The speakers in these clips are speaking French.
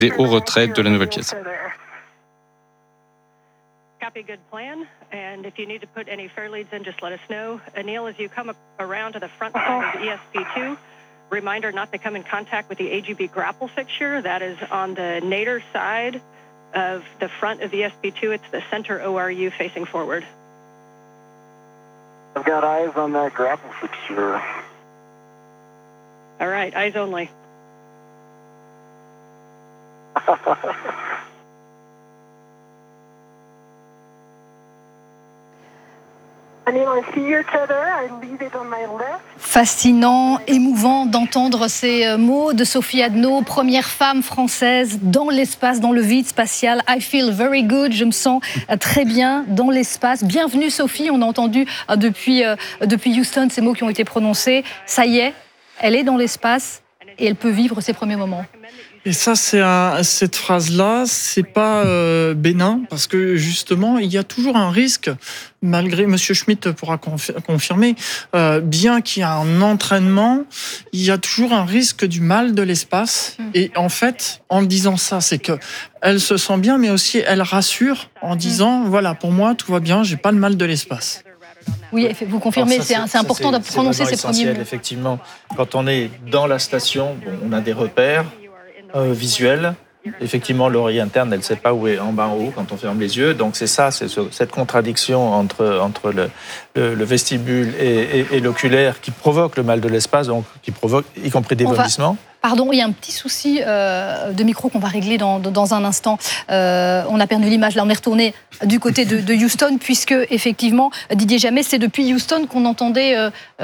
au retrait de la nouvelle pièce. Copy, good plan. And if you need to put any fair leads in, just let us know. Anil, as you come around to the front side of the ESP2, reminder not to come in contact with the AGB grapple fixture. That is on the nadir side of the front of the ESP2. It's the center ORU facing forward. I've got eyes on that grapple fixture. All right, eyes only. Fascinant, émouvant d'entendre ces mots de Sophie Adno, première femme française dans l'espace, dans le vide spatial. I feel very good, je me sens très bien dans l'espace. Bienvenue Sophie, on a entendu depuis Houston ces mots qui ont été prononcés. Ça y est, elle est dans l'espace et elle peut vivre ses premiers moments. Et ça, cette phrase-là, c'est pas bénin, parce que justement, il y a toujours un risque, malgré Monsieur Schmitt pourra confirmer, bien qu'il y a un entraînement, il y a toujours un risque du mal de l'espace. Et en fait, en disant ça, c'est que elle se sent bien, mais aussi elle rassure en disant, voilà, pour moi, tout va bien, j'ai pas le mal de l'espace. Oui, vous confirmez, c'est important de prononcer ces premiers mots. Effectivement, quand on est dans la station, on a des repères visuels. Effectivement, l'oreille interne, elle ne sait pas où est en bas, en haut quand on ferme les yeux. Donc c'est cette contradiction entre le vestibule et l'oculaire qui provoque le mal de l'espace, donc qui provoque y compris des vomissements. Pardon, il y a un petit souci de micro qu'on va régler dans un instant. On a perdu l'image, là on est retourné du côté de Houston, puisque effectivement, Didier Jamais, c'est depuis Houston qu'on entendait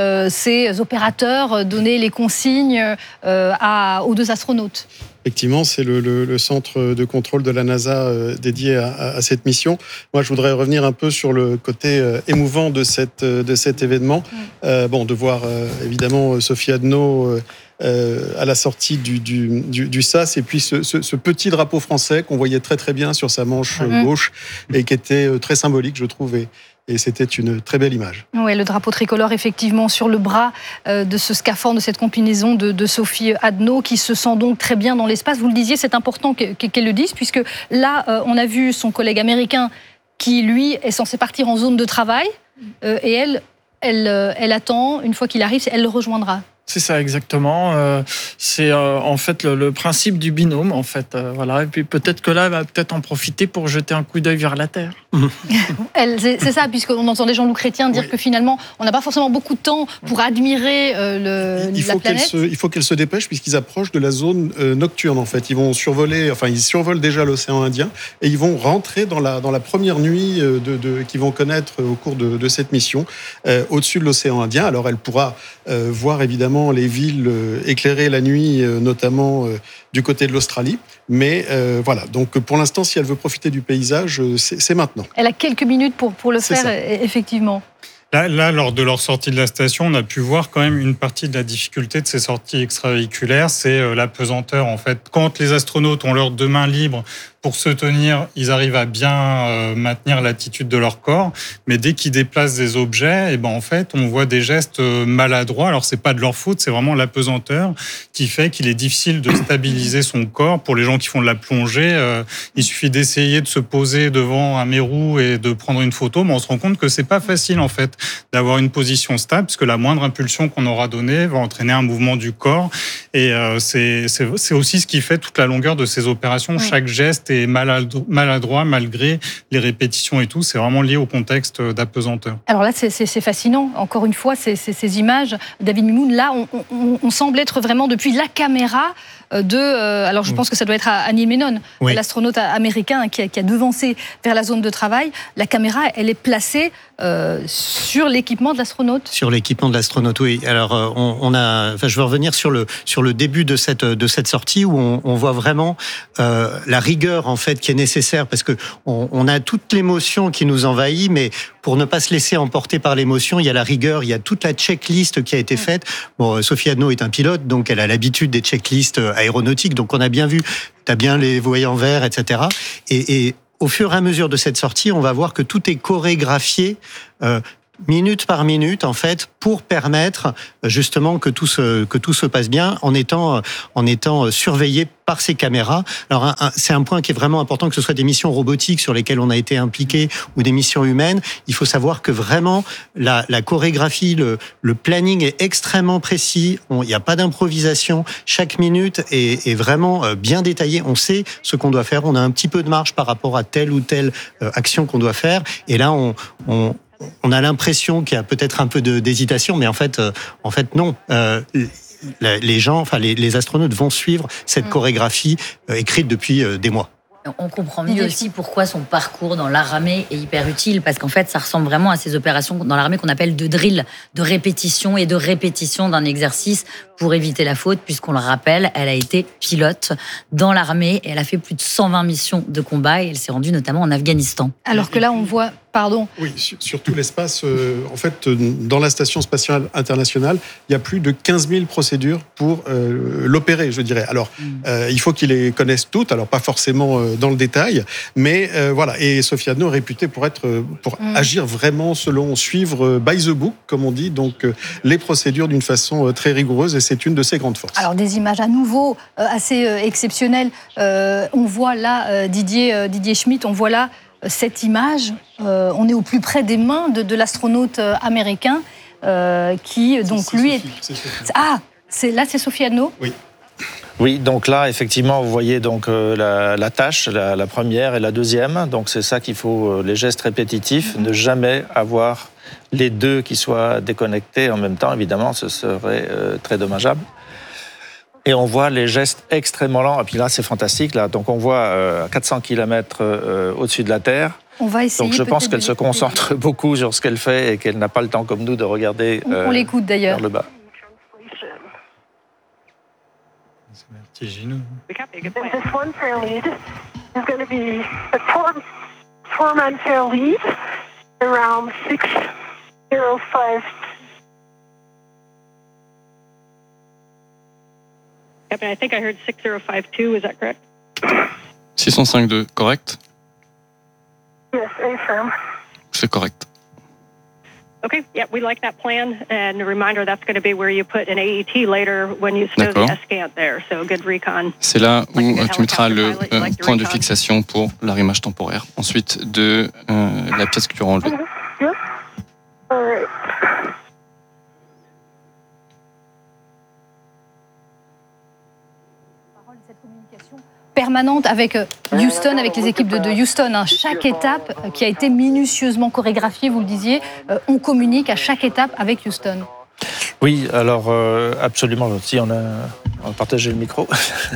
ces opérateurs donner les consignes aux deux astronautes. Effectivement, c'est le centre de contrôle de la NASA dédié à cette mission. Moi, je voudrais revenir un peu sur le côté émouvant de cet événement. De voir évidemment Sophie Adno à la sortie du SAS, et puis ce petit drapeau français qu'on voyait très très bien sur sa manche gauche et qui était très symbolique, je trouve. Et c'était une très belle image. Oui, le drapeau tricolore, effectivement, sur le bras de ce scaphandre, de cette combinaison de Sophie Adno, qui se sent donc très bien dans l'espace. Vous le disiez, c'est important qu'elle le dise, puisque là, on a vu son collègue américain qui, lui, est censé partir en zone de travail, et elle attend, une fois qu'il arrive, elle le rejoindra. C'est ça, exactement. C'est en fait le principe du binôme, en fait. Voilà. Et puis peut-être que là, elle va peut-être en profiter pour jeter un coup d'œil vers la Terre. C'est ça, puisqu'on entendait Jean-Loup Chrétien dire que finalement, on n'a pas forcément beaucoup de temps pour admirer la planète. Il faut qu'elle se dépêche, puisqu'ils approchent de la zone nocturne, en fait. Ils survolent déjà l'océan Indien, et ils vont rentrer dans la première nuit qu'ils vont connaître au cours de cette mission, au-dessus de l'océan Indien. Alors, elle pourra voir évidemment les villes éclairées la nuit, notamment du côté de l'Australie. Mais voilà, donc pour l'instant, si elle veut profiter du paysage, c'est maintenant. Elle a quelques minutes pour le faire, effectivement. Là, lors de leur sortie de la station, on a pu voir quand même une partie de la difficulté de ces sorties extravéhiculaires, c'est la pesanteur. En fait, quand les astronautes ont leurs deux mains libres pour se tenir, ils arrivent à bien maintenir l'attitude de leur corps. Mais dès qu'ils déplacent des objets, en fait, on voit des gestes maladroits. Alors, c'est pas de leur faute, c'est vraiment la pesanteur qui fait qu'il est difficile de stabiliser son corps. Pour les gens qui font de la plongée, il suffit d'essayer de se poser devant un mérou et de prendre une photo, mais on se rend compte que c'est pas facile, en fait, d'avoir une position stable, parce que la moindre impulsion qu'on aura donnée va entraîner un mouvement du corps. Et c'est aussi ce qui fait toute la longueur de ces opérations. Chaque geste est maladroit malgré les répétitions et tout. C'est vraiment lié au contexte d'apesanteur. Alors là, c'est fascinant. Encore une fois, ces images, David Mimoun, là, on semble être vraiment depuis la caméra alors je pense que ça doit être Neil Menon, l'astronaute américain qui a devancé vers la zone de travail. La caméra, elle est placée sur l'équipement de l'astronaute. Sur l'équipement de l'astronaute, oui. Alors je veux revenir sur le début de cette sortie où on voit vraiment la rigueur en fait qui est nécessaire, parce que on a toute l'émotion qui nous envahit, mais pour ne pas se laisser emporter par l'émotion, il y a la rigueur, il y a toute la checklist qui a été faite. Bon, Sophie Adno est un pilote, donc elle a l'habitude des checklists aéronautiques, donc on a bien vu, t'as bien les voyants verts, etc. Et au fur et à mesure de cette sortie, on va voir que tout est chorégraphié minute par minute, en fait, pour permettre justement que tout se passe bien en étant surveillé par ces caméras. Alors, c'est un point qui est vraiment important, que ce soit des missions robotiques sur lesquelles on a été impliqué ou des missions humaines. Il faut savoir que vraiment, la chorégraphie, le planning est extrêmement précis. Il n'y a pas d'improvisation. Chaque minute est vraiment bien détaillée. On sait ce qu'on doit faire. On a un petit peu de marge par rapport à telle ou telle action qu'on doit faire. Et là, on a l'impression qu'il y a peut-être un peu d'hésitation, mais en fait non. Les gens, enfin les astronautes vont suivre cette chorégraphie écrite depuis des mois. On comprend mieux aussi pourquoi son parcours dans l'armée est hyper utile, parce qu'en fait, ça ressemble vraiment à ces opérations dans l'armée qu'on appelle de drill, de répétition et de répétition d'un exercice pour éviter la faute, puisqu'on le rappelle, elle a été pilote dans l'armée et elle a fait plus de 120 missions de combat et elle s'est rendue notamment en Afghanistan. Alors que là, on voit... Pardon. Oui, sur tout l'espace, en fait, dans la Station spatiale internationale, il y a plus de 15 000 procédures pour l'opérer, je dirais. Alors, il faut qu'ils les connaissent toutes, alors pas forcément dans le détail, mais voilà. Et Sophie Adno est réputée pour agir vraiment suivre by the book, comme on dit, donc les procédures d'une façon très rigoureuse, et c'est une de ses grandes forces. Alors, des images à nouveau assez exceptionnelles. On voit là, Didier Schmitt, on voit là cette image, on est au plus près des mains de l'astronaute américain qui, donc, lui est... Ah, c'est Sophie Adno ? Oui. Oui, donc là, effectivement, vous voyez donc la tâche, la première et la deuxième. Donc c'est ça qu'il faut, les gestes répétitifs, ne jamais avoir les deux qui soient déconnectés en même temps. Évidemment, ce serait très dommageable. Et on voit les gestes extrêmement lents. Et puis là, c'est fantastique. Là. Donc on voit à 400 km au-dessus de la Terre. On va essayer. Donc je pense qu'elle se concentre beaucoup sur ce qu'elle fait et qu'elle n'a pas le temps comme nous de regarder on l'écoute d'ailleurs. vers le bas. C'est vertigineux. This one fairlead is going to be a four-man fairlead around 6:05. Captain, I think I heard 6052, is that correct? 605.2, correct? Yes, affirm. C'est correct. Okay, yeah, we like that plan. And a reminder, that's going to be where you put an AET later when you stow the escant there. So good recon. C'est là où tu mettras le point de fixation pour l'arrimage temporaire. Ensuite, de la pièce que tu auras enlevée. Yep. All right. Permanente avec Houston, avec les équipes de Houston. Hein. Chaque étape qui a été minutieusement chorégraphiée, vous le disiez, on communique à chaque étape avec Houston. Oui, alors absolument. Si on a partagé le micro.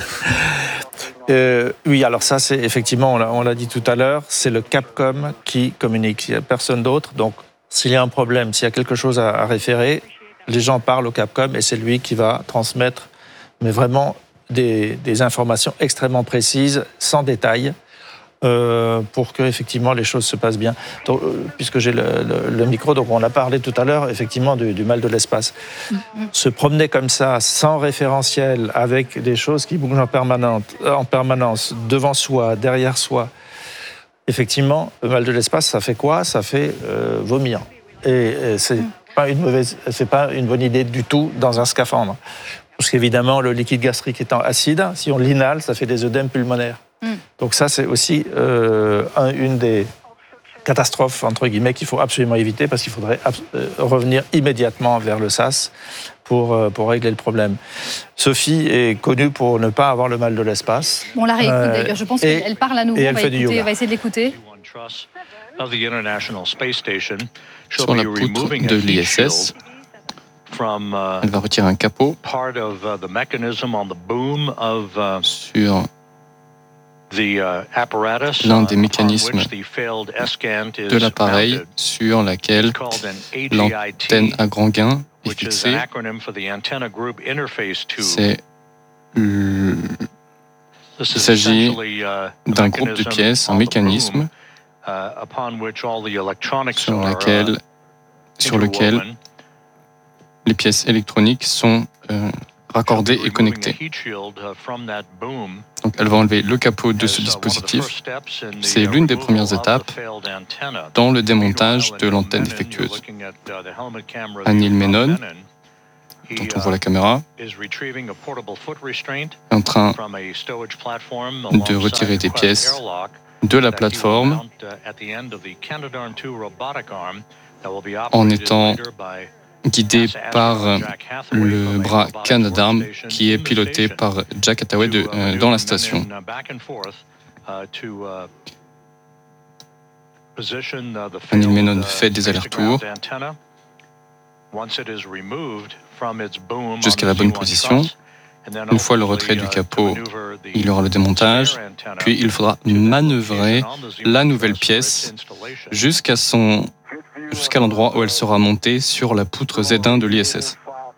Oui, alors ça, c'est effectivement, on l'a dit tout à l'heure, c'est le Capcom qui communique. Il n'y a personne d'autre. Donc, s'il y a un problème, s'il y a quelque chose à référer, les gens parlent au Capcom et c'est lui qui va transmettre, mais vraiment des informations extrêmement précises, sans détail, pour que effectivement les choses se passent bien. Donc, puisque j'ai le micro, donc on a parlé tout à l'heure effectivement du mal de l'espace. Se promener comme ça, sans référentiel, avec des choses qui bougent en permanence, devant soi, derrière soi. Effectivement, le mal de l'espace, ça fait quoi ? Ça fait vomir. Et c'est pas une bonne idée du tout dans un scaphandre. Parce qu'évidemment, le liquide gastrique étant acide, si on l'inhale, ça fait des œdèmes pulmonaires. Donc ça, c'est aussi une des catastrophes, entre guillemets, qu'il faut absolument éviter, parce qu'il faudrait revenir immédiatement vers le SAS pour régler le problème. Sophie est connue pour ne pas avoir le mal de l'espace. On la réécoute d'ailleurs, je pense qu'elle parle à nouveau, on va essayer de l'écouter. Sur la poutre de l'ISS, elle va retirer un capot sur l'un des mécanismes de l'appareil sur laquelle l'antenne à grand gain est fixée. Il s'agit d'un groupe de pièces, un mécanisme sur lequel les pièces électroniques sont raccordée et connectée. Donc elle va enlever le capot de ce dispositif. C'est l'une des premières étapes dans le démontage de l'antenne défectueuse. Anil Menon, dont on voit la caméra, est en train de retirer des pièces de la plateforme en étant guidé par le bras Canadarm qui est piloté par Jack Hathaway dans la station. Anil Menon fait des allers-retours jusqu'à la bonne position. Une fois le retrait du capot, il y aura le démontage, puis il faudra manœuvrer la nouvelle pièce jusqu'à l'endroit où elle sera montée sur la poutre Z1 de l'ISS.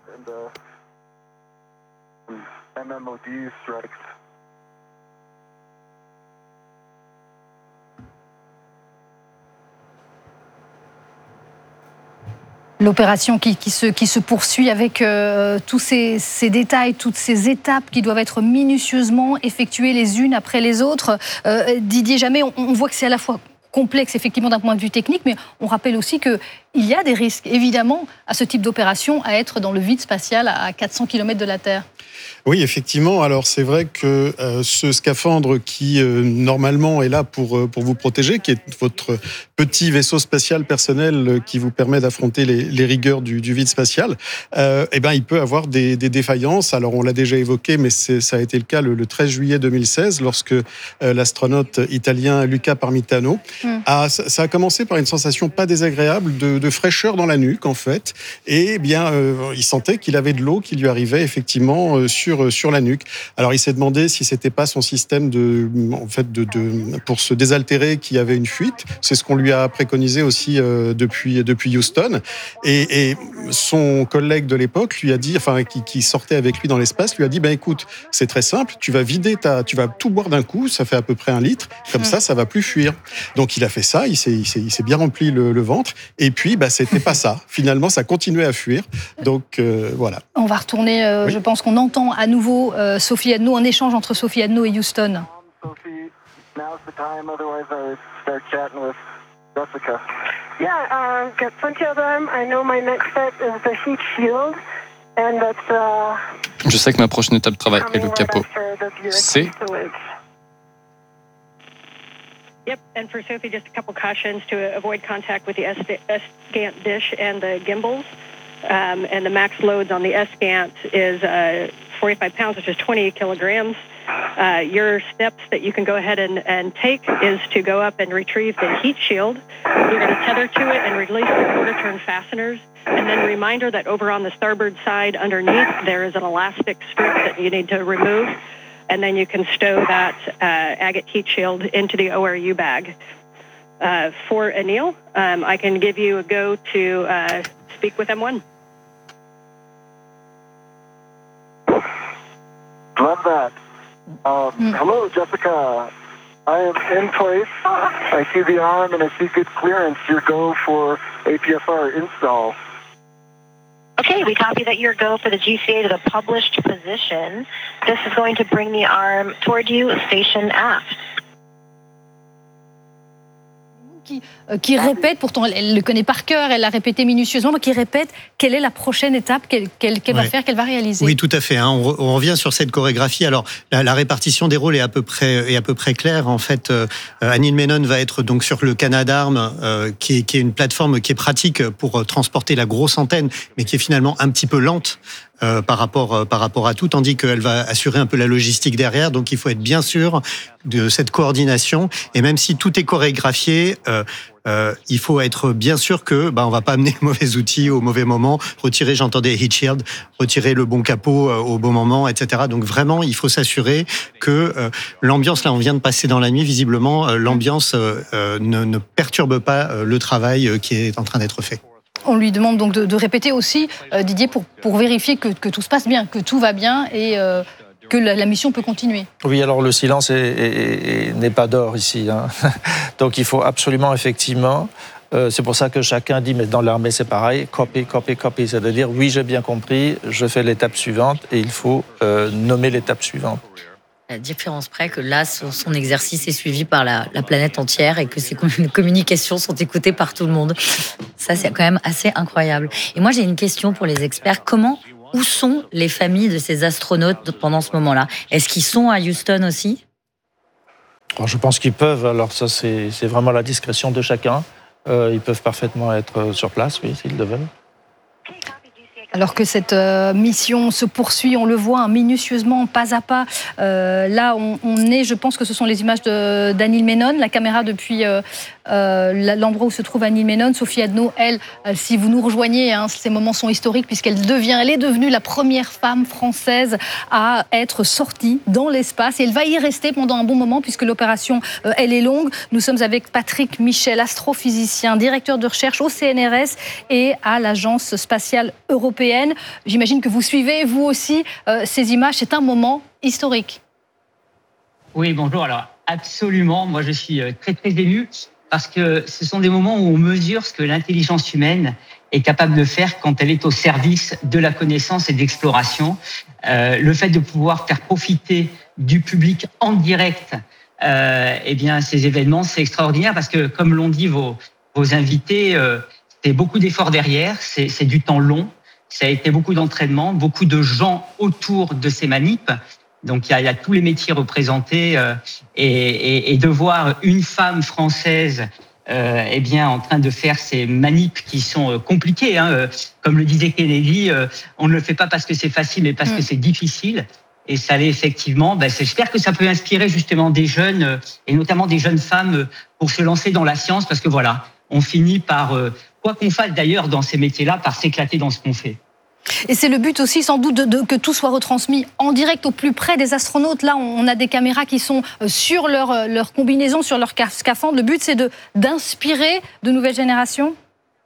L'opération qui se poursuit avec tous ces détails, toutes ces étapes qui doivent être minutieusement effectuées les unes après les autres. Didier Jamet, on voit que c'est à la fois complexe effectivement d'un point de vue technique, mais on rappelle aussi qu'il y a des risques, évidemment, à ce type d'opération, à être dans le vide spatial à 400 km de la Terre. Oui, effectivement. Alors, c'est vrai que ce scaphandre qui, normalement, est là pour vous protéger, qui est votre petit vaisseau spatial personnel qui vous permet d'affronter les rigueurs du vide spatial, il peut avoir des défaillances. Alors, on l'a déjà évoqué, mais ça a été le cas le 13 juillet 2016, lorsque l'astronaute italien Luca Parmitano ça a commencé par une sensation pas désagréable de fraîcheur dans la nuque, en fait. Et il sentait qu'il avait de l'eau qui lui arrivait, effectivement, sur la nuque. Alors, il s'est demandé si c'était pas son système pour se désaltérer qui avait une fuite. C'est ce qu'on lui a préconisé aussi depuis Houston. Et son collègue de l'époque lui a dit, qui sortait avec lui dans l'espace, lui a dit, écoute, c'est très simple, tu vas tout boire d'un coup, ça fait à peu près 1 litre, comme ça va plus fuir. Donc, il a fait ça, il s'est bien rempli le ventre, et puis, c'était pas ça. Finalement, ça continuait à fuir. Donc, voilà. On va retourner, oui. Je pense qu'on entend à nouveau Sophie Adno, un échange entre Sophie Adno et Houston. Sophie, now's the time, otherwise I would start chatting with Jessica. Yeah, got plenty of them. I know my next step is the heat shield, and that's Je sais que ma prochaine étape de travail est le capot C. Yep, and for Sophie, just a couple cautions to avoid contact with the S-Gant dish and the gimbals. And the max loads on the S-Gant is 45 pounds, which is 20 kilograms. Your steps that you can go ahead and take is to go up and retrieve the heat shield. You're going to tether to it and release the quarter-turn fasteners. And then reminder that over on the starboard side underneath, there is an elastic strip that you need to remove. And then you can stow that agate heat shield into the ORU bag. For Anil, I can give you a go to speak with M1. Love that. Hello, Jessica. I am in place. I see the arm and I see good clearance. Your go for APSR install. Okay, we copy that your go for the GCA to the published position. This is going to bring the arm toward you, station aft. Qui répète, pourtant elle le connaît par cœur, elle l'a répété minutieusement, mais qui répète quelle est la prochaine étape qu'elle va faire, qu'elle va réaliser. Oui, tout à fait. On revient sur cette chorégraphie. Alors, la répartition des rôles est à peu près claire. En fait, Anil Menon va être donc sur le Canadarm, qui est une plateforme qui est pratique pour transporter la grosse antenne, mais qui est finalement un petit peu lente. Par rapport à tout, tandis qu'elle va assurer un peu la logistique derrière. Donc, il faut être bien sûr de cette coordination. Et même si tout est chorégraphié, il faut être bien sûr que on va pas amener le mauvais outil au mauvais moment, retirer, j'entendais heat shield, retirer le bon capot au bon moment, etc. Donc vraiment, il faut s'assurer que l'ambiance, là, on vient de passer dans la nuit, visiblement, l'ambiance ne perturbe pas le travail qui est en train d'être fait. On lui demande donc de répéter aussi, Didier, pour vérifier que tout se passe bien, que tout va bien et que la mission peut continuer. Oui, alors le silence n'est pas d'or ici. Donc il faut absolument, effectivement, C'est pour ça que chacun dit, mais dans l'armée c'est pareil, copy, c'est-à-dire oui j'ai bien compris, je fais l'étape suivante et il faut nommer l'étape suivante. La différence près que là, son exercice est suivi par la planète entière et que ses communications sont écoutées par tout le monde. Ça, c'est quand même assez incroyable. Et moi, j'ai une question pour les experts. Où sont les familles de ces astronautes pendant ce moment-là? Est-ce qu'ils sont à Houston aussi? Alors, je pense qu'ils peuvent. Alors ça, c'est vraiment la discrétion de chacun. Ils peuvent parfaitement être sur place, oui, s'ils le veulent. Alors que cette mission se poursuit, on le voit minutieusement, pas à pas. Là, on est, je pense que ce sont les images d'Anil Menon, la caméra depuis l'endroit où se trouve Anil Menon. Sophie Adno, elle, si vous nous rejoignez, ces moments sont historiques puisqu'elle est devenue la première femme française à être sortie dans l'espace. Et elle va y rester pendant un bon moment puisque l'opération, elle est longue. Nous sommes avec Patrick Michel, astrophysicien, directeur de recherche au CNRS et à l'Agence spatiale européenne. J'imagine que vous suivez, vous aussi, ces images. C'est un moment historique. Oui, bonjour. Alors, absolument. Moi, je suis très, très ému parce que ce sont des moments où on mesure ce que l'intelligence humaine est capable de faire quand elle est au service de la connaissance et de l'exploration. Le fait de pouvoir faire profiter du public en direct ces événements, c'est extraordinaire parce que, comme l'ont dit vos invités, c'est beaucoup d'efforts derrière, c'est du temps long. Ça a été beaucoup d'entraînement, beaucoup de gens autour de ces manips. Donc, il y a tous les métiers représentés et de voir une femme française en train de faire ces manips qui sont compliqués. Comme le disait Kennedy, on ne le fait pas parce que c'est facile, mais parce que c'est difficile. Et ça l'est effectivement. J'espère que ça peut inspirer justement des jeunes, et notamment des jeunes femmes, pour se lancer dans la science, parce que voilà, on finit par, quoi qu'on fasse d'ailleurs dans ces métiers-là, par s'éclater dans ce qu'on fait. Et c'est le but aussi sans doute que tout soit retransmis en direct au plus près des astronautes. Là, on a des caméras qui sont sur leur combinaison, sur leur scaphandre. Le but, c'est d'inspirer de nouvelles générations.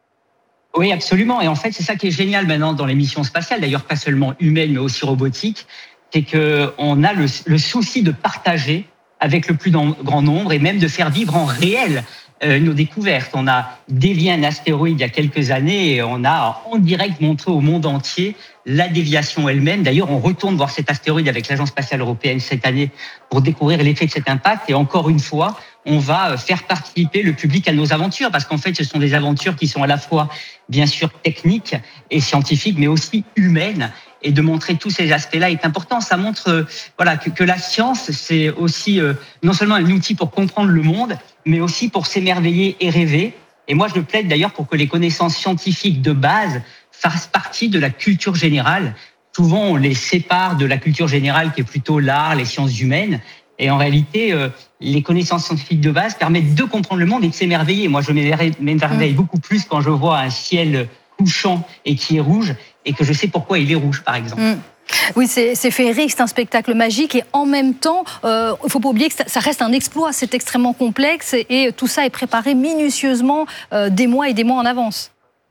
Oui, absolument. Et en fait, c'est ça qui est génial maintenant dans les missions spatiales, d'ailleurs pas seulement humaines, mais aussi robotiques, c'est qu'on a le souci de partager avec le plus grand nombre et même de faire vivre en réel nos découvertes. On a dévié un astéroïde il y a quelques années et on a en direct montré au monde entier la déviation elle-même. D'ailleurs, on retourne voir cet astéroïde avec l'Agence spatiale européenne cette année pour découvrir l'effet de cet impact. Et encore une fois, on va faire participer le public à nos aventures parce qu'en fait, ce sont des aventures qui sont à la fois, bien sûr, techniques et scientifiques, mais aussi humaines. Et de montrer tous ces aspects-là est important. Ça montre que la science, c'est aussi non seulement un outil pour comprendre le monde, mais aussi pour s'émerveiller et rêver. Et moi, je plaide d'ailleurs pour que les connaissances scientifiques de base fassent partie de la culture générale. Souvent, on les sépare de la culture générale qui est plutôt l'art, les sciences humaines. Et en réalité, les connaissances scientifiques de base permettent de comprendre le monde et de s'émerveiller. Moi, je m'émerveille beaucoup plus quand je vois un ciel couchant et qui est rouge et que je sais pourquoi il est rouge, par exemple. Oui, c'est féerique, c'est un spectacle magique et en même temps, il ne faut pas oublier que ça reste un exploit, c'est extrêmement complexe et tout ça est préparé minutieusement des mois et des mois en avance.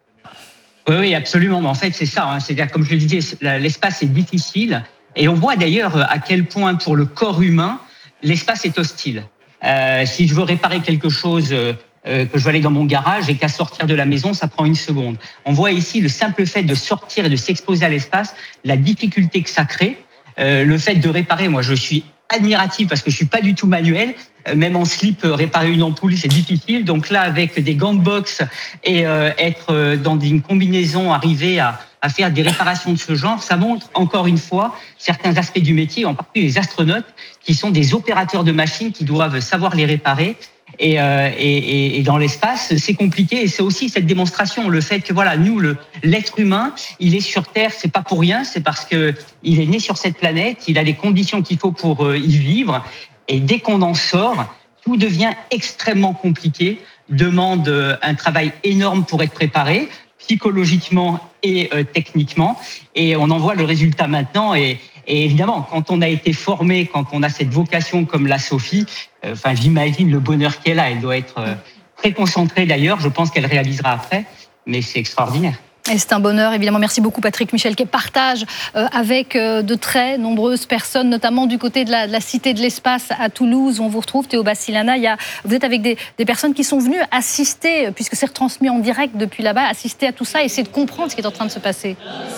Oui, absolument. Mais en fait, c'est ça. C'est-à-dire, comme je le disais, l'espace est difficile et on voit d'ailleurs à quel point pour le corps humain, l'espace est hostile. Si je veux réparer quelque chose que je vais aller dans mon garage et qu'à sortir de la maison, ça prend 1 seconde. On voit ici le simple fait de sortir et de s'exposer à l'espace, la difficulté que ça crée, le fait de réparer. Moi, je suis admiratif parce que je suis pas du tout manuel. Même en slip, réparer une ampoule, c'est difficile. Donc là, avec des gants de boxe et être dans une combinaison, arriver à faire des réparations de ce genre, ça montre encore une fois certains aspects du métier, en particulier les astronautes, qui sont des opérateurs de machines qui doivent savoir les réparer. Et dans l'espace, c'est compliqué et c'est aussi cette démonstration, le fait que nous, l'être humain, il est sur Terre, c'est pas pour rien, c'est parce que il est né sur cette planète, il a les conditions qu'il faut pour y vivre et dès qu'on en sort, tout devient extrêmement compliqué, demande un travail énorme pour être préparé, psychologiquement et techniquement et on en voit le résultat maintenant et évidemment, quand on a été formé, quand on a cette vocation comme la Sophie, j'imagine le bonheur qu'elle a. Elle doit être très concentrée d'ailleurs. Je pense qu'elle réalisera après, mais c'est extraordinaire. Et c'est un bonheur, évidemment. Merci beaucoup, Patrick Michel, qui partage avec de très nombreuses personnes, notamment du côté de la Cité de l'Espace à Toulouse, où on vous retrouve, Théo Bassilana. Vous êtes avec des personnes qui sont venues assister, puisque c'est retransmis en direct depuis là-bas, assister à tout ça, essayer de comprendre ce qui est en train de se passer.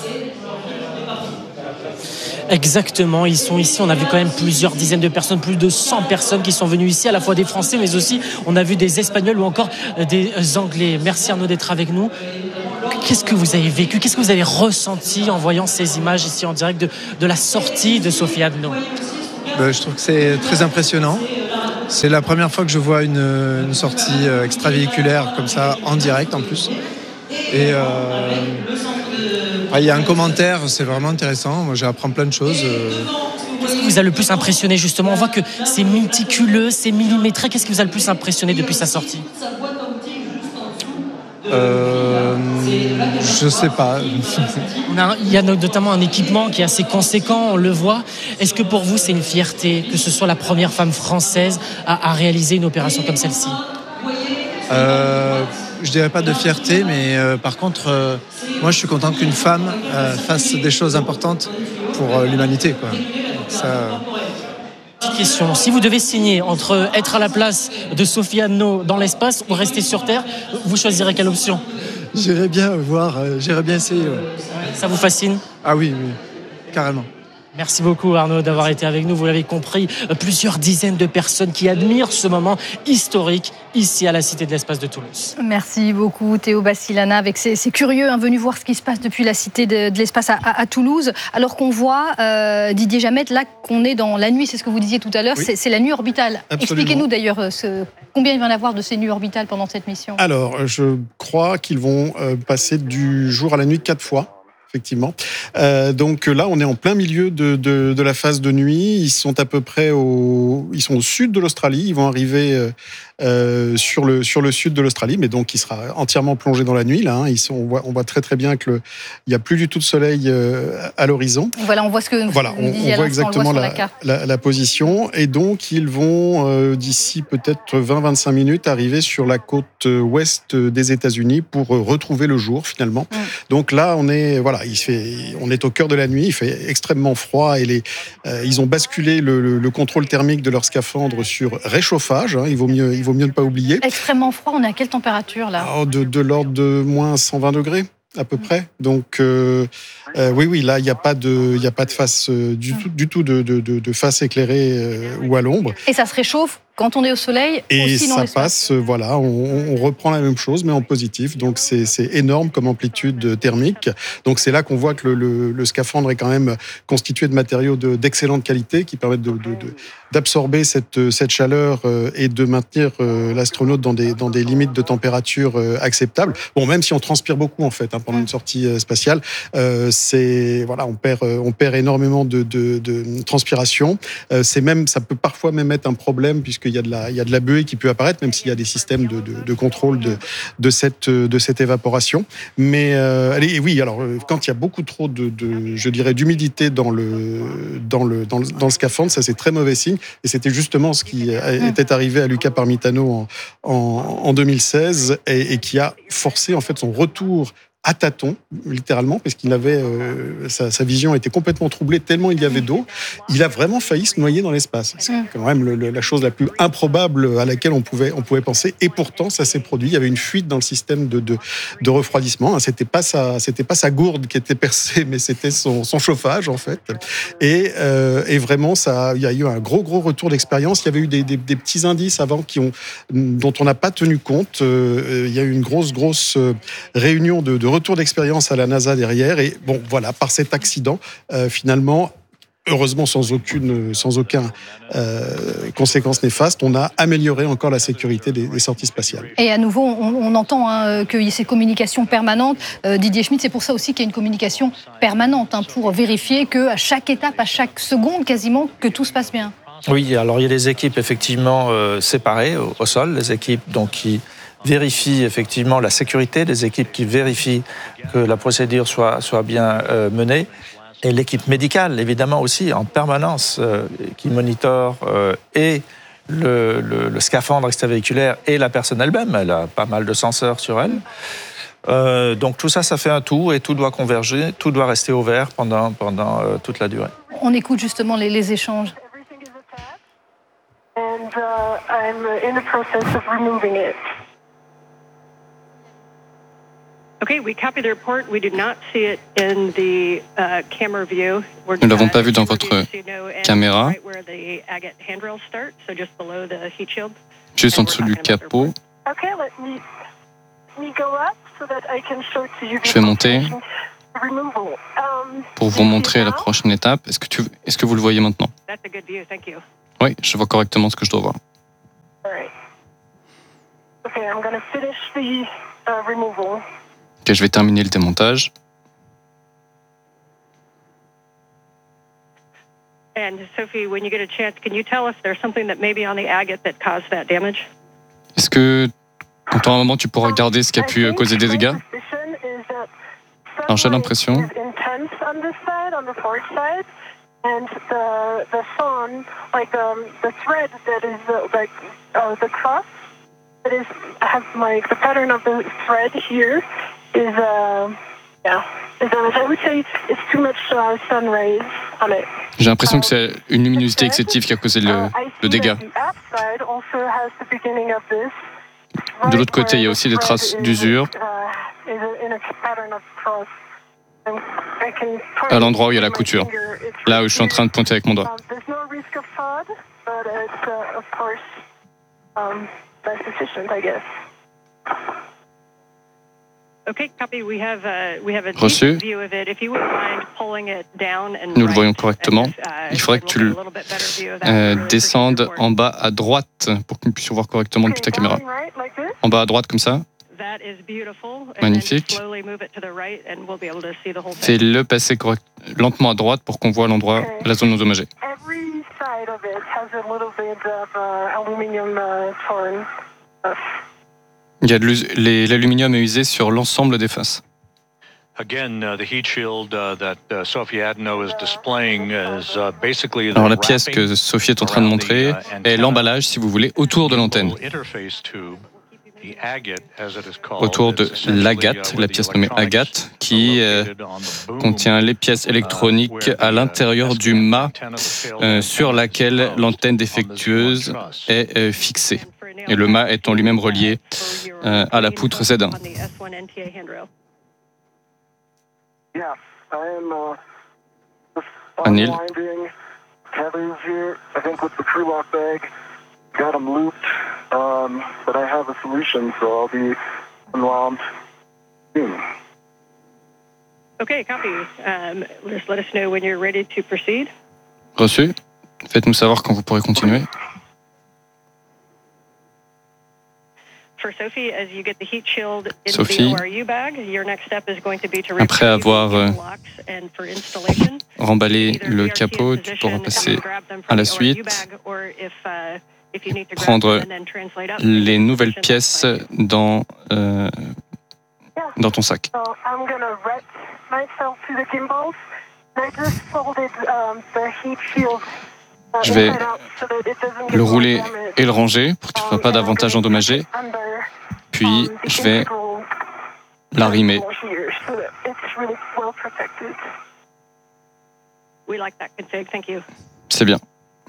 Exactement, ils sont ici, on a vu quand même plusieurs dizaines de personnes, plus de 100 personnes qui sont venues ici, à la fois des Français, mais aussi on a vu des Espagnols ou encore des Anglais. Merci Arnaud d'être avec nous. Qu'est-ce que vous avez vécu, qu'est-ce que vous avez ressenti en voyant ces images ici en direct de la sortie de Sophie Adno? Je trouve que c'est très impressionnant. C'est la première fois que je vois une sortie extravéhiculaire comme ça, en direct en plus. Et il y a un commentaire, c'est vraiment intéressant. Moi, j'apprends plein de choses. Qu'est-ce qui vous a le plus impressionné, justement? On voit que c'est méticuleux, c'est millimétré. Qu'est-ce qui vous a le plus impressionné depuis sa sortie? Je sais pas. Il y a notamment un équipement qui est assez conséquent, on le voit. Est-ce que pour vous, c'est une fierté que ce soit la première femme française à réaliser une opération comme celle-ci? Je dirais pas de fierté, mais par contre, moi, je suis content qu'une femme fasse des choses importantes pour l'humanité, quoi. Ça... Petite question, si vous devez signer entre être à la place de Sophie Adno dans l'espace ou rester sur Terre, vous choisirez quelle option? J'irais bien essayer. Ouais. Ça vous fascine? Ah oui, carrément. Merci beaucoup Arnaud d'avoir été avec nous. Vous l'avez compris, plusieurs dizaines de personnes qui admirent ce moment historique ici à la Cité de l'Espace de Toulouse. Merci beaucoup Théo Bassilana avec ces curieux venus voir ce qui se passe depuis la Cité de l'Espace à Toulouse. Alors qu'on voit, Didier Jamet, là qu'on est dans la nuit, c'est ce que vous disiez tout à l'heure, oui. C'est la nuit orbitale. Absolument. Expliquez-nous d'ailleurs combien il va y en avoir de ces nuits orbitales pendant cette mission. Alors, je crois qu'ils vont passer du jour à la nuit 4 fois. Effectivement. Donc là, on est en plein milieu de la phase de nuit. Ils sont à peu près au sud de l'Australie. Ils vont arriver sur le sud de l'Australie, mais donc il sera entièrement plongé dans la nuit. Là, hein. On voit très très bien que il y a plus du tout de soleil à l'horizon. Voilà, on voit ce que vous on voit exactement la position. Et donc ils vont d'ici peut-être 20-25 minutes arriver sur la côte ouest des États-Unis pour retrouver le jour finalement. Donc là, on est au cœur de la nuit. Il fait extrêmement froid et ils ont basculé le contrôle thermique de leur scaphandre sur réchauffage. Hein. Il vaut mieux ne pas oublier. Extrêmement froid, on est à quelle température là? De l'ordre de moins 120 degrés à peu près. Donc oui, là il n'y a pas de face du tout de face éclairée ou à l'ombre. Et ça se réchauffe quand on est au soleil aussi dans l'espace. Et ça passe, on reprend la même chose mais en positif. Donc c'est énorme comme amplitude thermique. Donc c'est là qu'on voit que le scaphandre est quand même constitué de matériaux d'excellente qualité qui permettent d'absorber cette chaleur et de maintenir l'astronaute dans des limites de température acceptables. Bon, même si on transpire beaucoup en fait pendant une sortie spatiale, on perd énormément de transpiration. Ça peut parfois même être un problème puisqu'il y a de la buée qui peut apparaître, même s'il y a des systèmes de contrôle de cette évaporation. Mais oui, alors quand il y a beaucoup trop je dirais d'humidité dans le scaphandre, ça c'est très mauvais signe. Et c'était justement ce qui était arrivé à Luca Parmitano en 2016 et qui a forcé en fait son retour à tâtons, littéralement, parce qu'il avait sa vision était complètement troublée tellement il y avait d'eau. Il a vraiment failli se noyer dans l'espace. C'est quand même la chose la plus improbable à laquelle on pouvait penser. Et pourtant, ça s'est produit. Il y avait une fuite dans le système de refroidissement. C'était pas sa gourde qui était percée, mais c'était son chauffage en fait. Et vraiment, il y a eu un gros retour d'expérience. Il y avait eu des petits indices avant dont on n'a pas tenu compte. Il y a eu une grosse réunion de retour d'expérience à la NASA derrière. Et bon, voilà, par cet accident, finalement, heureusement sans aucune conséquence néfaste, on a amélioré encore la sécurité des sorties spatiales. Et à nouveau, on entend qu'il y a ces communications permanentes. Didier Schmitt, c'est pour ça aussi qu'il y a une communication permanente, pour vérifier qu'à chaque étape, à chaque seconde quasiment, que tout se passe bien. Oui, alors il y a des équipes effectivement séparées au sol, les équipes qui vérifient effectivement la sécurité, des équipes qui vérifient que la procédure soit bien menée, et l'équipe médicale, évidemment aussi, en permanence, qui monitore et le scaphandre extravéhiculaire et la personne elle-même. Elle a pas mal de senseurs sur elle. Donc tout ça, ça fait un tout et tout doit converger, tout doit rester ouvert pendant toute la durée. On écoute justement les échanges. And I'm in the process of removing it. Okay, we copy the report. We did not see it in the camera view. Nous ne l'avons pas vu dans votre caméra. Juste en dessous du capot. Okay, let me go up so that I can show to you. Je vais monter pour vous montrer la prochaine étape. Est-ce que vous le voyez maintenant? Oui, je vois correctement ce que je dois voir. Okay, I'm going to finish the removal. Ok, je vais terminer le démontage. And Sophie, when you get a chance, can you tell us there's something that maybe on the agate that caused that damage? Est-ce que, quand tu auras un moment, tu pourras regarder ce qui a pu causer des dégâts? Alors, j'ai l'impression. And the thorn, like the thread that is the cross, that has like the pattern of the thread here is I would say it's too much sun rays on it. J'ai l'impression que c'est une luminosité excessive qui a causé le dégât. De l'autre côté, il y a aussi des traces d'usure. À l'endroit où il y a la couture, là où je suis en train de pointer avec mon doigt. Reçu. Nous le voyons correctement. Il faudrait que tu le descendes en bas à droite pour que nous puissions voir correctement depuis ta caméra. En bas à droite comme ça. Magnifique. Fais-le passer lentement à droite pour qu'on voit l'endroit, la zone endommagée. Il y a de l'aluminium est usé sur l'ensemble des faces. Alors la pièce que Sophie est en train de montrer est l'emballage, si vous voulez, autour de l'antenne. Autour de l'agate, la pièce nommée agate, qui contient les pièces électroniques à l'intérieur du mât sur laquelle l'antenne défectueuse est fixée. Et le mât étant lui-même relié à la poutre Z1. Anil. Got them looped, but I have a solution, so I'll be unwound soon. Okay, copy. Just let us know when you're ready to proceed. Reçu. Faites-nous savoir quand vous pourrez continuer. Sophie, après avoir remballé le capot, tu pourras passer à la suite, prendre les nouvelles pièces dans ton sac. Je vais le rouler et le ranger pour qu'il ne soit pas davantage endommagé. Puis, je vais l'arrimer. C'est bien.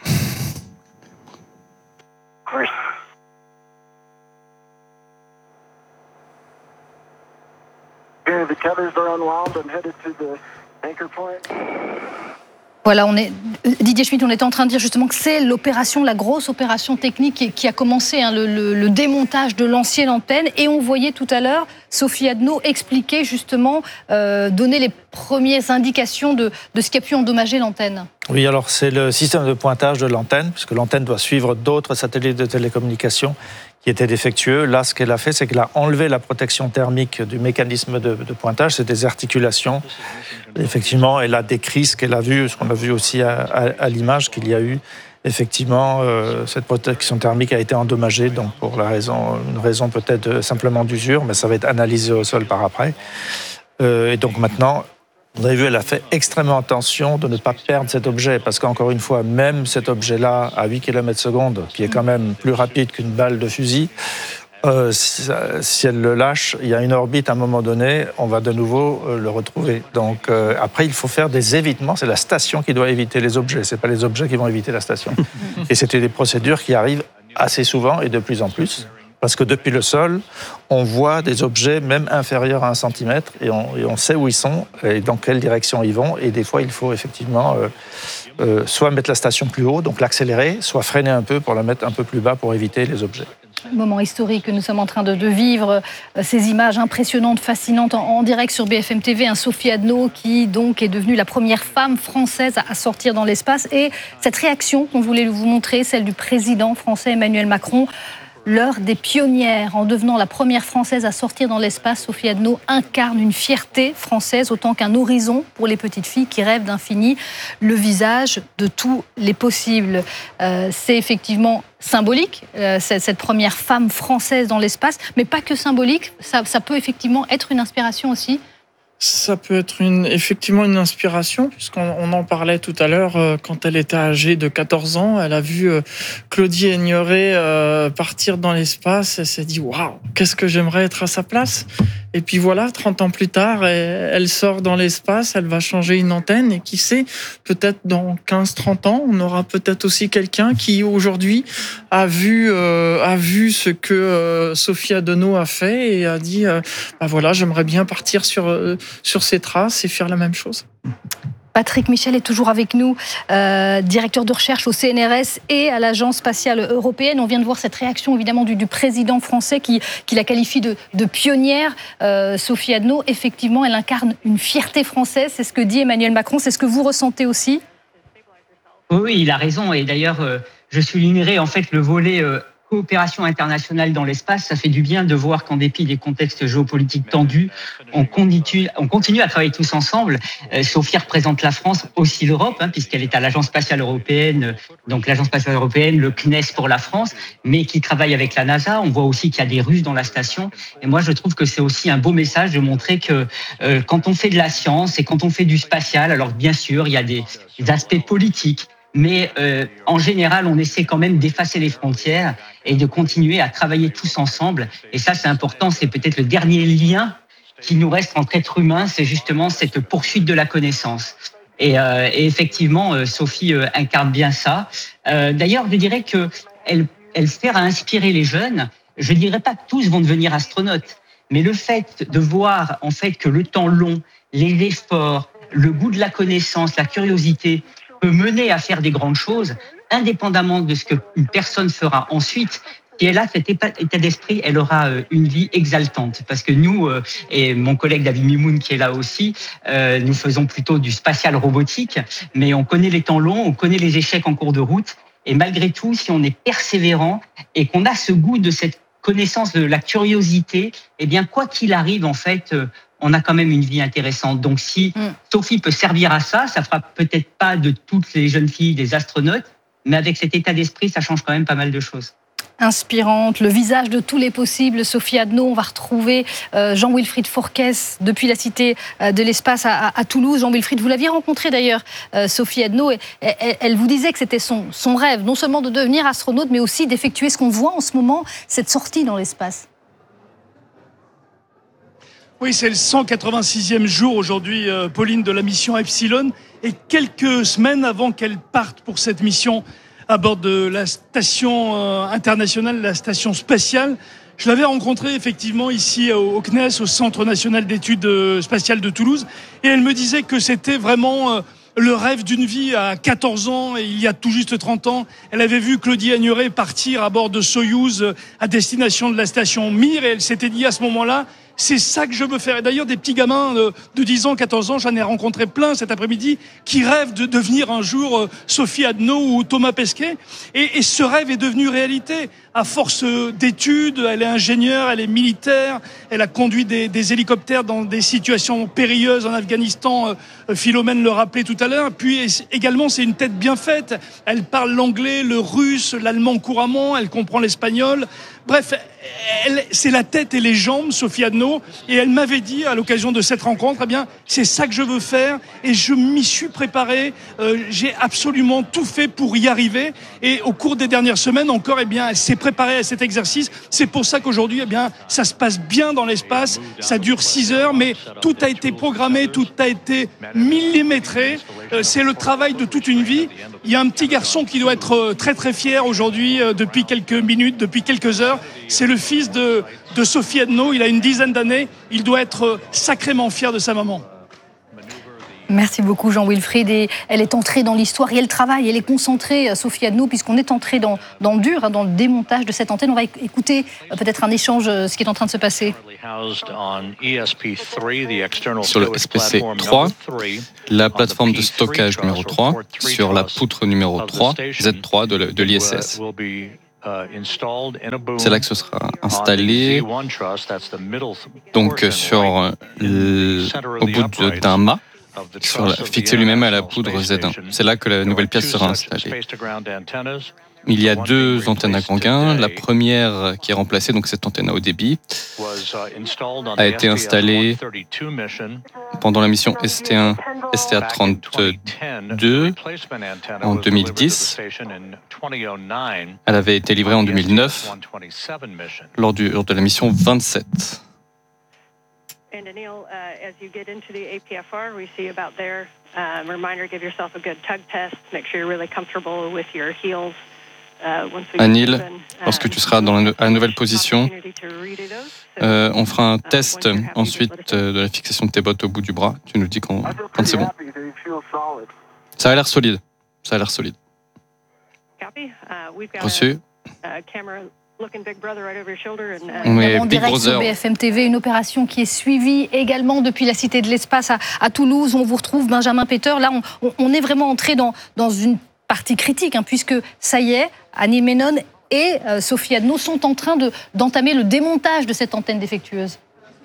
The tethers are unwound. I'm headed to the anchor point. Voilà, Didier Schmitt, on était en train de dire justement que c'est l'opération, la grosse opération technique qui a commencé, hein, le démontage de l'ancienne antenne. Et on voyait tout à l'heure Sophie Adno expliquer justement, donner les premières indications de ce qui a pu endommager l'antenne. Oui, alors c'est le système de pointage de l'antenne, puisque l'antenne doit suivre d'autres satellites de télécommunications qui étaient défectueux. Là, ce qu'elle a fait, c'est qu'elle a enlevé la protection thermique du mécanisme de pointage, c'est des articulations. Effectivement, elle a décrit ce qu'elle a vu, ce qu'on a vu aussi à l'image, qu'il y a eu. Effectivement, cette protection thermique a été endommagée, donc pour une raison peut-être simplement d'usure, mais ça va être analysé au sol par après. Et donc maintenant, vous avez vu, elle a fait extrêmement attention de ne pas perdre cet objet, parce qu'encore une fois, même cet objet-là, à 8 km/s, qui est quand même plus rapide qu'une balle de fusil, Si elle le lâche, il y a une orbite à un moment donné, on va de nouveau le retrouver. Donc après, il faut faire des évitements. C'est la station qui doit éviter les objets, c'est pas les objets qui vont éviter la station. Et c'était des procédures qui arrivent assez souvent et de plus en plus. Parce que depuis le sol, on voit des objets même inférieurs à 1 centimètre et on sait où ils sont et dans quelle direction ils vont. Et des fois, il faut effectivement soit mettre la station plus haut, donc l'accélérer, soit freiner un peu pour la mettre un peu plus bas pour éviter les objets. Moment historique que nous sommes en train de vivre, ces images impressionnantes, fascinantes en direct sur BFM TV, Sophie Adno qui donc est devenue la première femme française à sortir dans l'espace. Et cette réaction qu'on voulait vous montrer, celle du président français Emmanuel Macron, l'heure des pionnières. En devenant la première Française à sortir dans l'espace, Sophie Adno incarne une fierté française autant qu'un horizon pour les petites filles qui rêvent d'infini, le visage de tous les possibles. C'est effectivement symbolique, cette première femme française dans l'espace, mais pas que symbolique, ça peut effectivement être une inspiration aussi. Ça peut être effectivement une inspiration, puisqu'on en parlait tout à l'heure, quand elle était âgée de 14 ans, elle a vu Claudie Aigneret partir dans l'espace, elle s'est dit « Waouh, qu'est-ce que j'aimerais être à sa place ?» Et puis voilà, 30 ans plus tard, elle sort dans l'espace, elle va changer une antenne, et qui sait, peut-être dans 15-30 ans, on aura peut-être aussi quelqu'un qui aujourd'hui a vu ce que Sophie Adno a fait et a dit « Bah voilà, j'aimerais bien partir sur ses traces et faire la même chose. » Patrick Michel est toujours avec nous, directeur de recherche au CNRS et à l'Agence spatiale européenne. On vient de voir cette réaction évidemment du président français qui la qualifie de pionnière. Sophie Adno, effectivement, elle incarne une fierté française, c'est ce que dit Emmanuel Macron, c'est ce que vous ressentez aussi? Oui, il a raison, et d'ailleurs, je soulignerai en fait le volet coopération internationale dans l'espace. Ça fait du bien de voir qu'en dépit des contextes géopolitiques tendus, on continue à travailler tous ensemble. Sophie représente la France, aussi l'Europe, puisqu'elle est à l'Agence spatiale européenne, donc l'Agence spatiale européenne, le CNES pour la France, mais qui travaille avec la NASA. On voit aussi qu'il y a des Russes dans la station. Et moi, je trouve que c'est aussi un beau message de montrer que quand on fait de la science et quand on fait du spatial, alors bien sûr, il y a des aspects politiques, mais en général, on essaie quand même d'effacer les frontières et de continuer à travailler tous ensemble. Et ça, c'est important, c'est peut-être le dernier lien qui nous reste entre êtres humains, c'est justement cette poursuite de la connaissance. Et effectivement, Sophie incarne bien ça. D'ailleurs, je dirais qu'elle sert à inspirer les jeunes. Je ne dirais pas que tous vont devenir astronautes, mais le fait de voir en fait que le temps long, les efforts, le goût de la connaissance, la curiosité peut mener à faire des grandes choses, indépendamment de ce qu'une personne fera ensuite. Si elle a cet état d'esprit, elle aura une vie exaltante. Parce que nous, et mon collègue David Mimoun qui est là aussi, nous faisons plutôt du spatial robotique, mais on connaît les temps longs, on connaît les échecs en cours de route. Et malgré tout, si on est persévérant et qu'on a ce goût de cette connaissance, de la curiosité, eh bien, quoi qu'il arrive, en fait, on a quand même une vie intéressante. Donc, si Sophie peut servir à ça, ça fera peut-être pas de toutes les jeunes filles des astronautes, mais avec cet état d'esprit, ça change quand même pas mal de choses. Inspirante, le visage de tous les possibles, Sophie Adno. On va retrouver Jean-Wilfried Forquès depuis la Cité de l'Espace à Toulouse. Jean-Wilfried, vous l'aviez rencontré d'ailleurs, Sophie Adno, et elle vous disait que c'était son rêve, non seulement de devenir astronaute, mais aussi d'effectuer ce qu'on voit en ce moment, cette sortie dans l'espace. Oui, c'est le 186e jour aujourd'hui, Pauline, de la mission Epsilon. Et quelques semaines avant qu'elle parte pour cette mission à bord de la station internationale, la station spatiale, je l'avais rencontrée effectivement ici au CNES, au Centre national d'études spatiales de Toulouse. Et elle me disait que c'était vraiment le rêve d'une vie. À 14 ans, et il y a tout juste 30 ans, elle avait vu Claudie Aigneret partir à bord de Soyouz à destination de la station Mir. Et elle s'était dit à ce moment-là, c'est ça que je veux faire. Et d'ailleurs, des petits gamins de 10 ans, 14 ans, j'en ai rencontré plein cet après-midi, qui rêvent de devenir un jour Sophie Adno ou Thomas Pesquet. Et ce rêve est devenu réalité. À force d'études, elle est ingénieure, elle est militaire, elle a conduit des hélicoptères dans des situations périlleuses en Afghanistan. Philomène le rappelait tout à l'heure. Puis également, c'est une tête bien faite. Elle parle l'anglais, le russe, l'allemand couramment, elle comprend l'espagnol. Bref, c'est la tête et les jambes, Sophie Adno. Adno, et elle m'avait dit à l'occasion de cette rencontre, eh bien, c'est ça que je veux faire, et je m'y suis préparé. J'ai absolument tout fait pour y arriver, et au cours des dernières semaines encore, eh bien, elle s'est préparée à cet exercice. C'est pour ça qu'aujourd'hui, eh bien, ça se passe bien dans l'espace. Ça dure 6 heures, mais tout a été programmé, tout a été millimétré. C'est le travail de toute une vie. Il y a un petit garçon qui doit être très très fier aujourd'hui, depuis quelques minutes, depuis quelques heures. C'est le fils de Sophie Adno. Il a une dizaine d'années. Il doit être sacrément fier de sa maman. Merci beaucoup Jean-Wilfried. Et elle est entrée dans l'histoire et elle travaille, elle est concentrée, Sophie Adno, puisqu'on est entré dans le dur, dans le démontage de cette antenne. On va écouter peut-être un échange, ce qui est en train de se passer. Sur le SPC 3, la plateforme de stockage numéro 3, sur la poutre numéro 3, Z3 de l'ISS. C'est là que ce sera installé, donc au bout d'un mât, fixé lui-même à la poudre Z1. C'est là que la nouvelle pièce sera installée. Il y a 2 antennes à grand gain. La première qui est remplacée, donc cette antenne à haut débit, a été installée pendant la mission ST1, STA32 en 2010. Elle avait été livrée en 2009 lors de la mission 27. And Anil, as you get into the APFR, we see about there, reminder, give yourself a good tug test, make sure you're really comfortable with your heels. Anil, lorsque tu seras dans la nouvelle position, on fera un test ensuite de la fixation de tes bottes au bout du bras. Tu nous dis quand c'est bon. Ça a l'air solide. Reçu. On est en direct sur BFM TV, une opération qui est suivie également depuis la Cité de l'Espace à Toulouse, où on vous retrouve Benjamin Peter. Là, on est vraiment entré dans une partie critique, puisque ça y est, Anil Menon et Sophie Adno sont en train d'entamer le démontage de cette antenne défectueuse.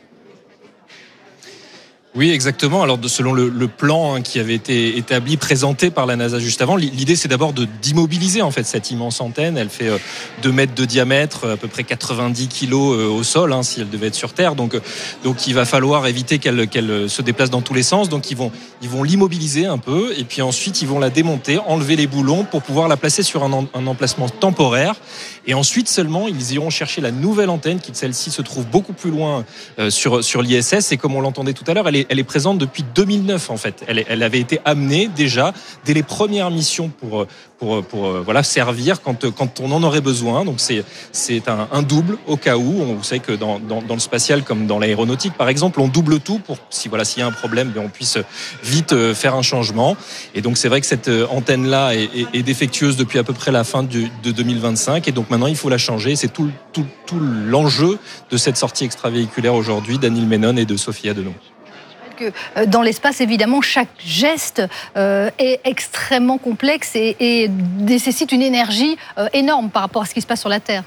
Oui, exactement. Alors, selon le plan qui avait été établi, présenté par la NASA juste avant, l'idée, c'est d'abord d'immobiliser en fait cette immense antenne. Elle fait 2 mètres de diamètre, à peu près 90 kilos au sol, si elle devait être sur Terre. Donc, il va falloir éviter qu'elle se déplace dans tous les sens. Donc, ils vont l'immobiliser un peu, et puis ensuite, ils vont la démonter, enlever les boulons pour pouvoir la placer sur un emplacement temporaire. Et ensuite seulement, ils iront chercher la nouvelle antenne, qui celle-ci se trouve beaucoup plus loin sur l'ISS. Et comme on l'entendait tout à l'heure, elle est présente depuis 2009 en fait. Elle avait été amenée déjà dès les premières missions pour servir quand on en aurait besoin. Donc c'est un double au cas où. Vous savez que dans le spatial comme dans l'aéronautique par exemple, on double tout pour s'il y a un problème, on puisse vite faire un changement. Et donc c'est vrai que cette antenne là est défectueuse depuis à peu près la fin de 2025, et donc maintenant il faut la changer. C'est tout l'enjeu de cette sortie extravéhiculaire aujourd'hui d'Anil Menon et de Sophie Adno. Que dans l'espace, évidemment, chaque geste est extrêmement complexe et nécessite une énergie énorme par rapport à ce qui se passe sur la Terre.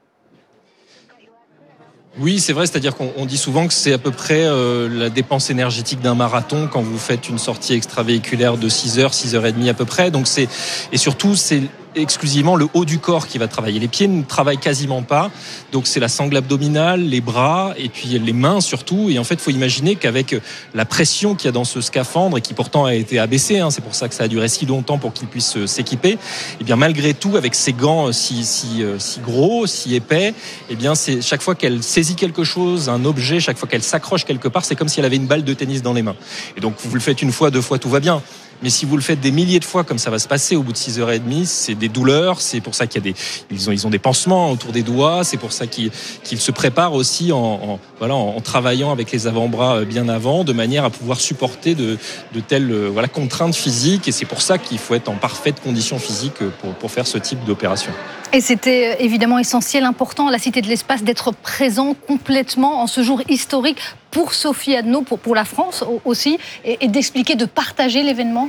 Oui, c'est vrai, c'est-à-dire qu'on dit souvent que c'est à peu près la dépense énergétique d'un marathon quand vous faites une sortie extravéhiculaire de 6 heures, 6 heures et demie à peu près. Donc et surtout, c'est exclusivement le haut du corps qui va travailler. Les pieds ne travaillent quasiment pas. Donc c'est la sangle abdominale, les bras et puis les mains surtout. Et en fait, il faut imaginer qu'avec la pression qu'il y a dans ce scaphandre et qui pourtant a été abaissé, c'est pour ça que ça a duré si longtemps pour qu'il puisse s'équiper. Et bien malgré tout, avec ces gants si gros, si épais, et bien c'est chaque fois qu'elle saisit quelque chose, un objet, chaque fois qu'elle s'accroche quelque part, c'est comme si elle avait une balle de tennis dans les mains. Et donc vous le faites une fois, 2 fois, tout va bien. Mais si vous le faites des milliers de fois, comme ça va se passer au bout de 6 heures et demie, c'est des douleurs. C'est pour ça qu'il y a ils ont des pansements autour des doigts. C'est pour ça qu'ils se préparent aussi en travaillant avec les avant-bras bien avant, de manière à pouvoir supporter de telles contraintes physiques. Et c'est pour ça qu'il faut être en parfaite condition physique pour faire ce type d'opération. Et c'était évidemment essentiel, important à la Cité de l'Espace d'être présent complètement en ce jour historique pour Sophie Adno, pour la France aussi, et d'expliquer, de partager l'événement.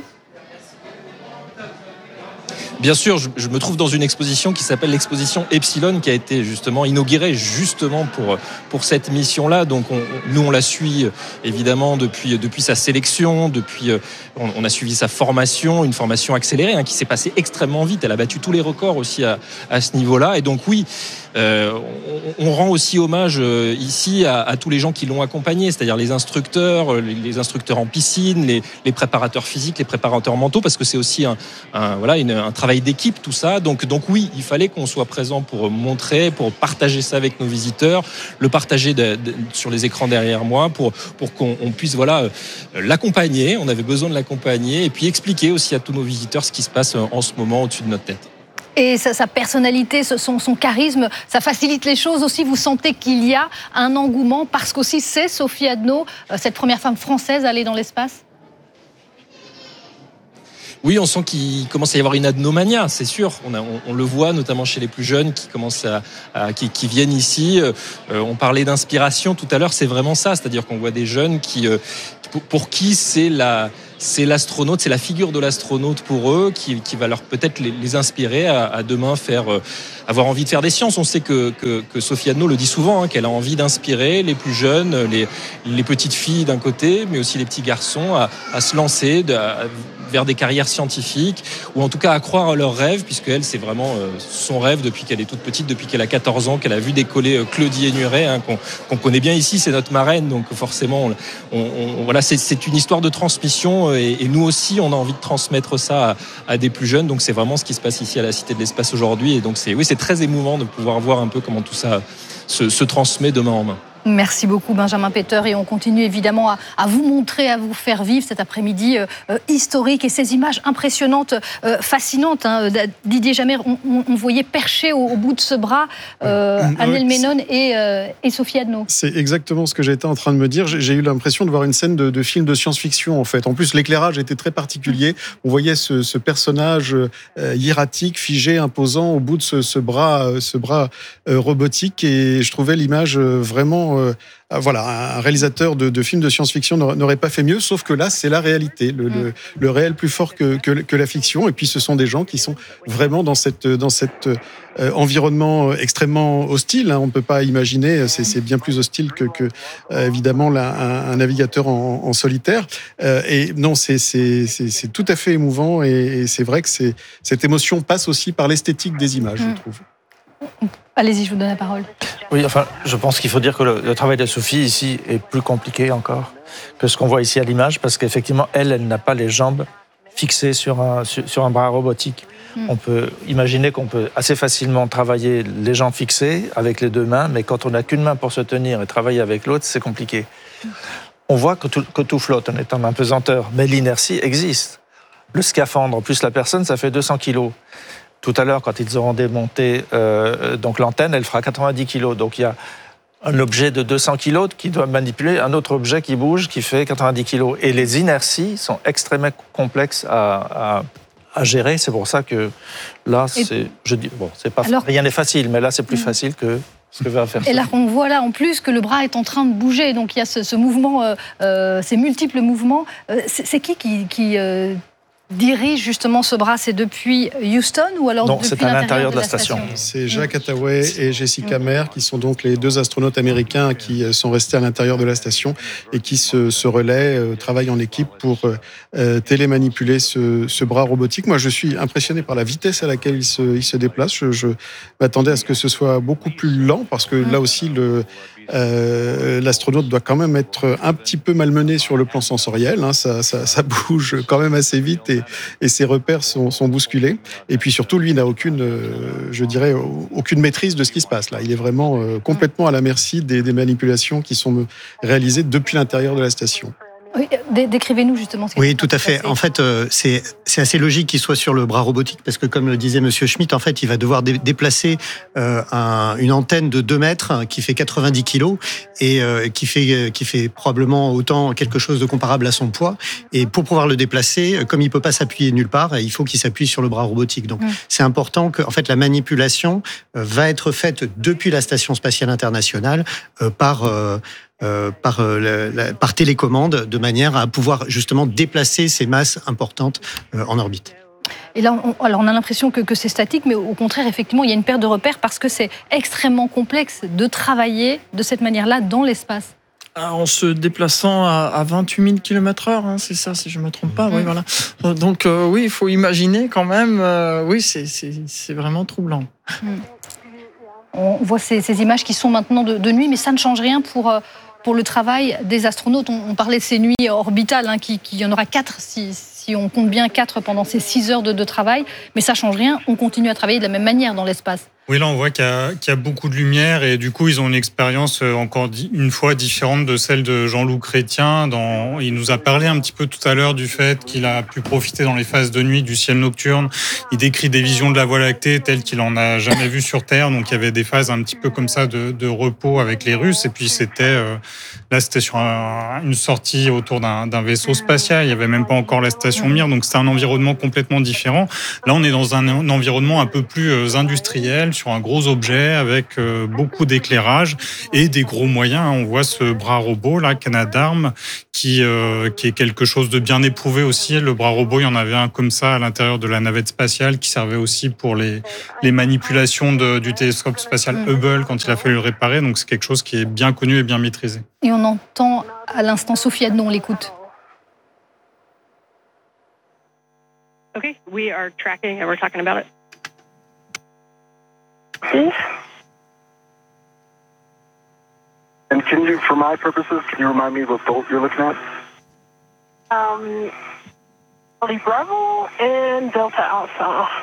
Bien sûr, je me trouve dans une exposition qui s'appelle l'exposition Epsilon, qui a été justement inaugurée justement pour cette mission-là. Donc nous on la suit évidemment depuis sa sélection, on a suivi sa formation, une formation accélérée qui s'est passée extrêmement vite. Elle a battu tous les records aussi à ce niveau-là. Et donc oui, On rend aussi hommage ici à tous les gens qui l'ont accompagné, c'est-à-dire les instructeurs en piscine, les préparateurs physiques, les préparateurs mentaux, parce que c'est aussi un travail d'équipe, tout ça. Donc oui, il fallait qu'on soit présent pour montrer, pour partager ça avec nos visiteurs, le partager sur les écrans derrière moi, pour qu'on puisse l'accompagner. On avait besoin de l'accompagner et puis expliquer aussi à tous nos visiteurs ce qui se passe en ce moment au-dessus de notre tête. Et sa personnalité, son charisme, ça facilite les choses aussi. Vous sentez qu'il y a un engouement parce qu'aussi c'est Sophie Adno, cette première femme française à aller dans l'espace? Oui, on sent qu'il commence à y avoir une adnomania, c'est sûr. On le voit notamment chez les plus jeunes qui commencent qui viennent ici. On parlait d'inspiration tout à l'heure, c'est vraiment ça. C'est-à-dire qu'on voit des jeunes pour qui c'est l'astronaute, c'est la figure de l'astronaute pour eux qui va leur peut-être les inspirer à demain avoir envie de faire des sciences. On sait que Sophie Adno le dit souvent, qu'elle a envie d'inspirer les plus jeunes, les petites filles d'un côté, mais aussi les petits garçons à se lancer vers des carrières scientifiques, ou en tout cas à croire à leurs rêves, puisque elle, c'est vraiment son rêve depuis qu'elle est toute petite, depuis qu'elle a 14 ans, qu'elle a vu décoller Claudie Hénuret, qu'on connaît bien ici, c'est notre marraine, donc forcément, c'est une histoire de transmission, et nous aussi, on a envie de transmettre ça à des plus jeunes, donc c'est vraiment ce qui se passe ici à la Cité de l'Espace aujourd'hui, et donc c'est très émouvant de pouvoir voir un peu comment tout ça se transmet de main en main. Merci beaucoup Benjamin Peter, et on continue évidemment à vous montrer, à vous faire vivre cet après-midi historique et ces images impressionnantes, fascinantes. Didier Jamère, on voyait perché au bout de ce bras Annelle Ménone et Sophie Adno. C'est exactement ce que j'étais en train de me dire. J'ai eu l'impression de voir une scène de film de science-fiction en fait. En plus, l'éclairage était très particulier. On voyait ce personnage hiératique, figé, imposant au bout de ce bras robotique, et je trouvais l'image vraiment un réalisateur de films de science-fiction n'aurait pas fait mieux, sauf que là, c'est la réalité, le réel plus fort que la fiction. Et puis, ce sont des gens qui sont vraiment dans cet environnement extrêmement hostile. On ne peut pas imaginer, c'est bien plus hostile que évidemment, un navigateur en solitaire. Et non, c'est tout à fait émouvant, et c'est vrai que cette émotion passe aussi par l'esthétique des images, je trouve. Allez-y, je vous donne la parole. Oui, je pense qu'il faut dire que le travail de Sophie ici est plus compliqué encore que ce qu'on voit ici à l'image, parce qu'effectivement, elle n'a pas les jambes fixées sur un bras robotique. On peut imaginer qu'on peut assez facilement travailler les jambes fixées avec les deux mains, mais quand on n'a qu'une main pour se tenir et travailler avec l'autre, c'est compliqué. On voit que tout flotte en étant en apesanteur, mais l'inertie existe. Le scaphandre plus la personne, ça fait 200 kilos. Tout à l'heure, quand ils auront démonté donc l'antenne, elle fera 90 kilos. Donc il y a un objet de 200 kilos qui doit manipuler un autre objet qui bouge, qui fait 90 kilos. Et les inerties sont extrêmement complexes à gérer. C'est pour ça que là, rien n'est facile, mais là, c'est plus facile que ce que va faire. Et là, on voit en plus que le bras est en train de bouger. Donc il y a ce mouvement, ces multiples mouvements. C'est qui dirige justement ce bras? C'est depuis Houston ou alors non, depuis c'est à l'intérieur de la station. C'est Jacques Attaway et Jessica Meir qui sont donc les deux astronautes américains qui sont restés à l'intérieur de la station et qui se relaient, travaillent en équipe pour télémanipuler ce bras robotique. Moi, je suis impressionné par la vitesse à laquelle il se déplace. Je m'attendais à ce que ce soit beaucoup plus lent, parce que là aussi, l'astronaute doit quand même être un petit peu malmené sur le plan sensoriel. Ça bouge quand même assez vite, et ses repères sont bousculés. Et puis surtout, lui n'a aucune maîtrise de ce qui se passe là. Il est vraiment complètement à la merci des manipulations qui sont réalisées depuis l'intérieur de la station. Oui, décrivez-nous justement ce qui Oui, tout à fait. En fait, c'est assez logique qu'il soit sur le bras robotique, parce que, comme le disait Monsieur Schmitt, en fait, il va devoir déplacer une antenne de 2 mètres qui fait 90 kilos et qui fait probablement autant quelque chose de comparable à son poids. Et pour pouvoir le déplacer, comme il peut pas s'appuyer nulle part, il faut qu'il s'appuie sur le bras robotique. Donc, c'est important que, en fait, la manipulation va être faite depuis la Station spatiale internationale par télécommande, de manière à pouvoir justement déplacer ces masses importantes en orbite. Et là, on a l'impression que c'est statique, mais au contraire, effectivement, il y a une perte de repères parce que c'est extrêmement complexe de travailler de cette manière-là dans l'espace. En se déplaçant à 28 000 km/h, c'est ça, si je ne me trompe pas. Oui, voilà. Donc oui, il faut imaginer quand même, oui, c'est vraiment troublant. On voit ces images qui sont maintenant de nuit, mais ça ne change rien pour le travail des astronautes. On parlait de ces nuits orbitales, qu'il y en aura 4 si on compte bien 4 pendant ces 6 heures de travail, mais ça ne change rien, on continue à travailler de la même manière dans l'espace. Oui, là, on voit qu'il y a beaucoup de lumière et du coup, ils ont une expérience encore une fois différente de celle de Jean-Loup Chrétien. Il nous a parlé un petit peu tout à l'heure du fait qu'il a pu profiter dans les phases de nuit du ciel nocturne. Il décrit des visions de la Voie lactée telles qu'il en a jamais vu sur Terre. Donc, il y avait des phases un petit peu comme ça de repos avec les Russes. Et puis, là, c'était sur une sortie autour d'un vaisseau spatial. Il n'y avait même pas encore la station Mir. Donc, c'était un environnement complètement différent. Là, on est dans un environnement un peu plus industriel, sur un gros objet avec beaucoup d'éclairage et des gros moyens. On voit ce bras robot, là, Canadarm, qui est quelque chose de bien éprouvé aussi. Le bras robot, il y en avait un comme ça à l'intérieur de la navette spatiale qui servait aussi pour les manipulations du télescope spatial Hubble quand il a fallu le réparer. Donc, c'est quelque chose qui est bien connu et bien maîtrisé. Et on entend à l'instant Sophie Adno, on l'écoute. Okay, we are tracking and we're talking about it. And can you, for my purposes, can you remind me of what bolt you're looking at? Charlie Bravo and Delta Alpha.